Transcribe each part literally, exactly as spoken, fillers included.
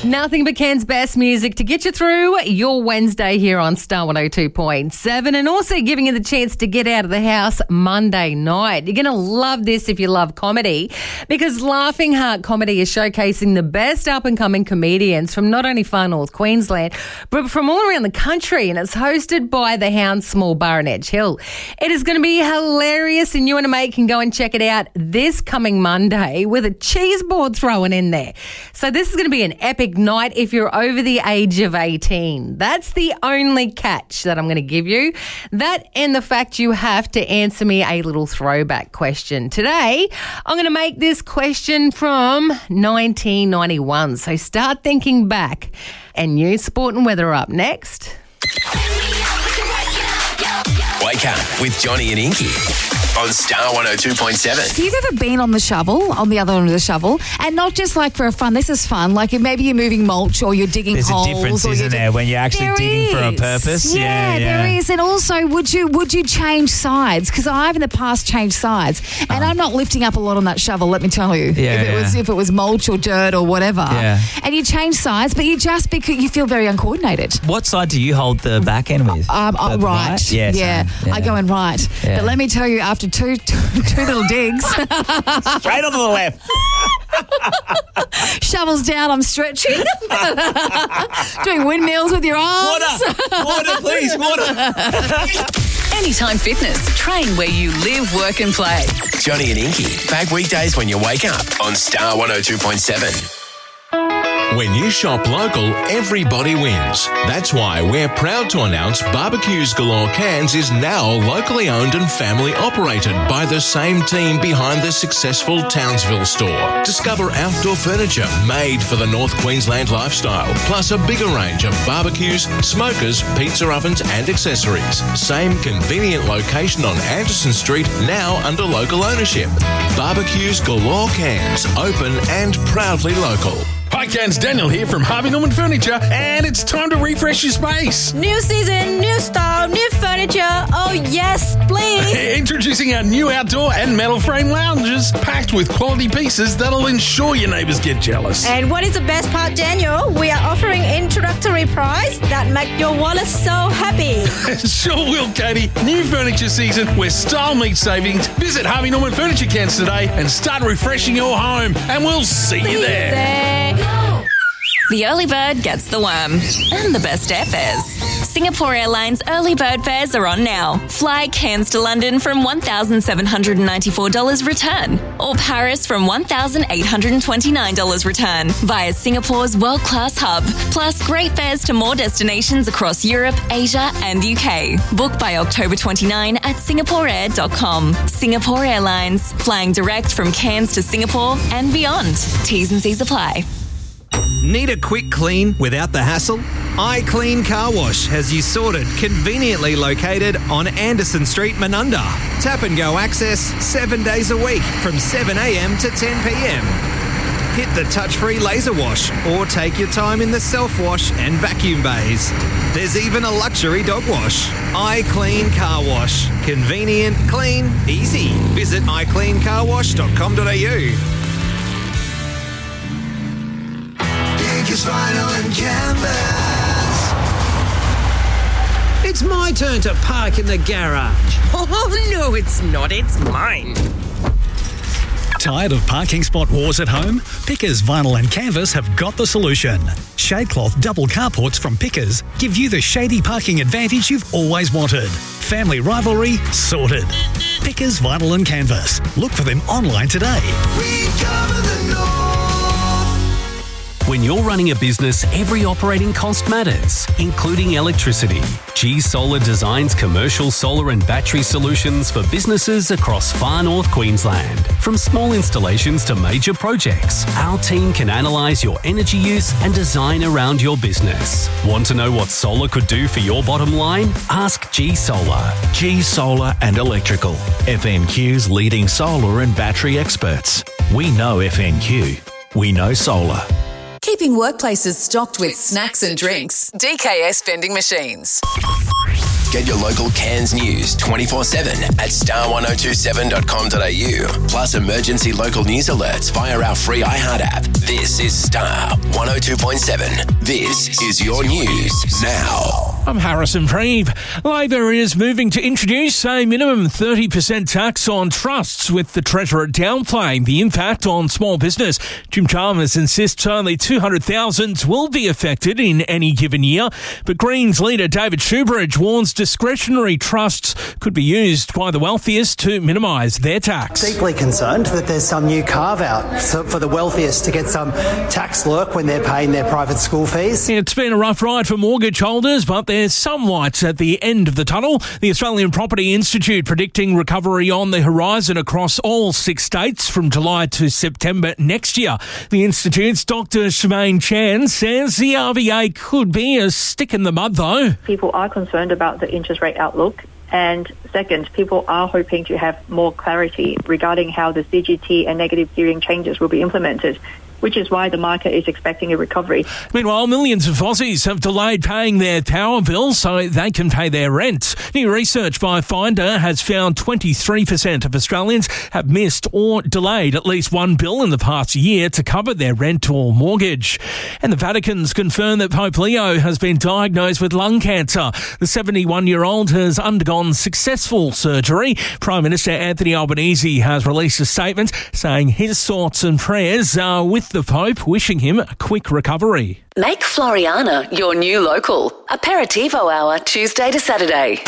Nothing but Ken's best music to get you through your Wednesday here on Star one oh two point seven, and also giving you the chance to get out of the house Monday night. You're going to love this if you love comedy, because Laughing Heart Comedy is showcasing the best up-and-coming comedians from not only far north Queensland, but from all around the country, and it's hosted by the Hound Small Bar in Edge Hill. It is going to be hilarious, and you and a mate can go and check it out this coming Monday with a cheese board thrown in there. So this is going to be an epic night if you're over the age of eighteen. That's the only catch that I'm going to give you. That and the fact you have to answer me a little throwback question. Today, I'm going to make this question from nineteen ninety-one. So start thinking back. And news, sport and weather up next. Wake up with Johnny and Inky on Star one oh two point seven. Have you ever been on the shovel, on the other end of the shovel, and not just like for fun? This is fun. Like if maybe you're moving mulch or you're digging There's holes. a difference, or isn't you're there, when you're actually there digging for a is. purpose? Yeah, Yeah, yeah. there is. And also, would you would you change sides? Because I've in the past changed sides, and I'm not lifting up a lot on that shovel. Let me tell you, Yeah, if it yeah. was if it was mulch or dirt or whatever, Yeah. and you change sides, but you just because you feel very uncoordinated. What side do you hold the back end with? Um, oh, The right. Yeah, yeah. same. I go in right. Yeah. But let me tell you, after two two, two little digs, Straight on to the left. shovels down, I'm stretching, doing windmills with your arms. Water, water, please, water. Anytime Fitness. Train where you live, work and play. Johnny and Inky, back weekdays when you wake up on Star one oh two point seven. When you shop local, everybody wins. That's why we're proud to announce Barbecues Galore Cairns is now locally owned and family operated by the same team behind the successful Townsville store. Discover outdoor furniture made for the North Queensland lifestyle, plus a bigger range of barbecues, smokers, pizza ovens and accessories. Same convenient location on Anderson Street, now under local ownership. Barbecues Galore Cairns, open and proudly local. Hi, Cairns, Daniel here from Harvey Norman Furniture, and it's time to refresh your space. New season, new style, new furniture. Oh, yes, please. Introducing our new outdoor and metal frame lounges, packed with quality pieces that'll ensure your neighbours get jealous. And what is the best part, Daniel? We are offering introductory price that make your wallet so happy. Sure will, Katie. New furniture season where style meets savings. Visit Harvey Norman Furniture Cairns today and start refreshing your home, and we'll see you there. There. The early bird gets the worm and the best airfares. Singapore Airlines early bird fares are on now. Fly Cairns to London from one thousand seven hundred ninety-four dollars return, or Paris from one thousand eight hundred twenty-nine dollars return via Singapore's world-class hub. Plus great fares to more destinations across Europe, Asia and U K. Book by October twenty-ninth at singapore air dot com. Singapore Airlines, flying direct from Cairns to Singapore and beyond. T's and C's apply. Need a quick clean without the hassle? iClean Car Wash has you sorted, conveniently located on Anderson Street, Menunda. Tap and go access seven days a week from seven a.m. to ten p.m. Hit the touch-free laser wash or take your time in the self-wash and vacuum bays. There's even a luxury dog wash. iClean Car Wash. Convenient, clean, easy. Visit i clean car wash dot com dot a u. Vinyl and canvas. It's my turn to park in the garage. Oh, no, it's not. It's mine. Tired of parking spot wars at home? Pickers Vinyl and Canvas have got the solution. Shadecloth double carports from Pickers give you the shady parking advantage you've always wanted. Family rivalry sorted. Pickers Vinyl and Canvas. Look for them online today. We cover the north. When you're running a business, every operating cost matters, including electricity. G Solar designs commercial solar and battery solutions for businesses across far north Queensland. From small installations to major projects, our team can analyse your energy use and design around your business. Want to know what solar could do for your bottom line? Ask G Solar. G Solar and Electrical, F N Q's leading solar and battery experts. We know F N Q. We know solar. Keeping workplaces stocked with snacks and drinks. D K S Vending Machines. Get your local Cairns news twenty-four seven at star one oh two seven dot com dot a u. Plus emergency local news alerts via our free iHeart app. This is Star one oh two point seven. This is your news now. I'm Harrison Preeve. Labor is moving to introduce a minimum thirty percent tax on trusts, with the Treasurer downplaying the impact on small business. Jim Chalmers insists only two hundred thousand will be affected in any given year, but Greens leader David Shoebridge warns discretionary trusts could be used by the wealthiest to minimise their tax. Deeply concerned that there's some new carve-out for the wealthiest to get some tax lurk when they're paying their private school fees. It's been a rough ride for mortgage holders, but there's some light at the end of the tunnel. The Australian Property Institute predicting recovery on the horizon across all six states from July to September next year. The Institute's Doctor Shemaine Chan says the R B A could be a stick in the mud, though. People are concerned about the interest rate outlook. And second, people are hoping to have more clarity regarding how the C G T and negative gearing changes will be implemented, which is why the market is expecting a recovery. Meanwhile, millions of Aussies have delayed paying their power bills so they can pay their rent. New research by Finder has found twenty-three percent of Australians have missed or delayed at least one bill in the past year to cover their rent or mortgage. And the Vatican's confirmed that Pope Leo has been diagnosed with lung cancer. The seventy-one-year-old has undergone successful surgery. Prime Minister Anthony Albanese has released a statement saying his thoughts and prayers are with the Pope, wishing him a quick recovery. Make Floriana your new local. Aperitivo hour, Tuesday to Saturday.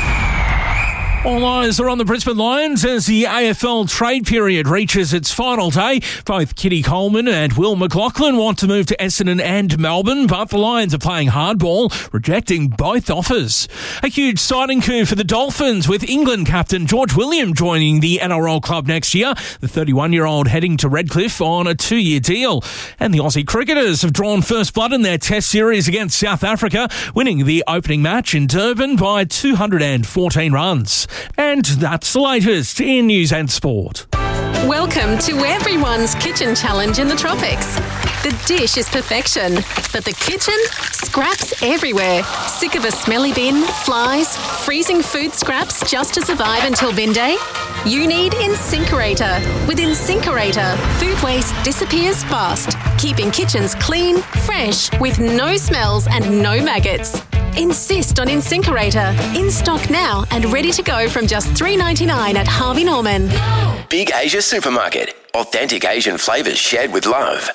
All eyes are on the Brisbane Lions as the A F L trade period reaches its final day. Both Kitty Coleman and Will McLaughlin want to move to Essendon and Melbourne, but the Lions are playing hardball, rejecting both offers. A huge signing coup for the Dolphins, with England captain George William joining the N R L club next year. The thirty-one-year-old heading to Redcliffe on a two-year deal. And the Aussie cricketers have drawn first blood in their Test series against South Africa, winning the opening match in Durban by two hundred fourteen runs. And that's the latest in news and sport. Welcome to everyone's kitchen challenge in the tropics. The dish is perfection, but the kitchen? Scraps everywhere. Sick of a smelly bin, flies, freezing food scraps just to survive until bin day? You need InSinkerator. With InSinkerator, food waste disappears fast, keeping kitchens clean, fresh, with no smells and no maggots. Insist on InSinkerator. In stock now and ready to go from just three dollars ninety-nine at Harvey Norman. Big Asia Supermarket. Authentic Asian flavours shared with love.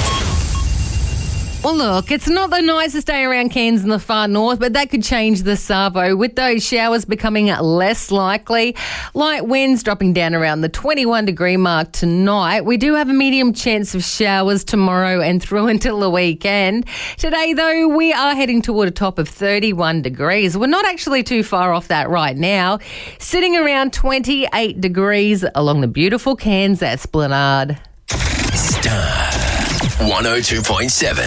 Well, look, it's not the nicest day around Cairns in the far north, but that could change the Savo, with those showers becoming less likely. Light winds dropping down around the twenty-one degree mark tonight. We do have a medium chance of showers tomorrow and through until the weekend. Today, though, we are heading toward a top of thirty-one degrees. We're not actually too far off that right now, sitting around twenty-eight degrees along the beautiful Cairns Esplanade. Star one oh two point seven.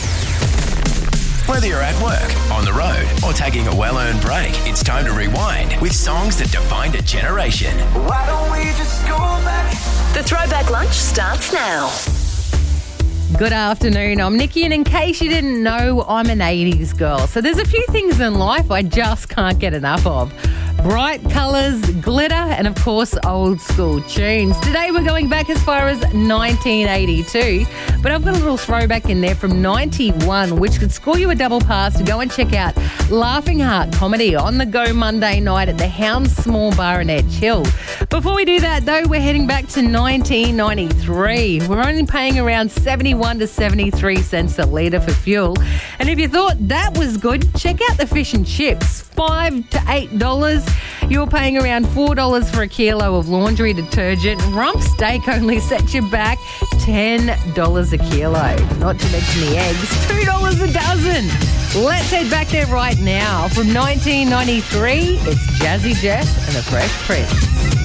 Whether you're at work, on the road, or taking a well-earned break, it's time to rewind with songs that defined a generation. Why don't we just go back? The Throwback Lunch starts now. Good afternoon, I'm Nikki, and in case you didn't know, I'm an eighties girl. So there's a few things in life I just can't get enough of. Bright colours, glitter, and of course, old school tunes. Today we're going back as far as nineteen eighty-two, but I've got a little throwback in there from ninety-one, which could score you a double pass to go and check out Laughing Heart Comedy on the go Monday night at the Hound Small Bar in Edge Hill. Before we do that, though, we're heading back to nineteen ninety-three. We're only paying around seventy-one to seventy-three cents a litre for fuel. And if you thought that was good, check out the fish and chips. Five to eight dollars. You're paying around four dollars for a kilo of laundry detergent. Rump steak only sets you back ten dollars a kilo. Not to mention the eggs, two dollars a dozen. Let's head back there right now. From nineteen ninety-three, it's Jazzy Jeff and the Fresh Prince.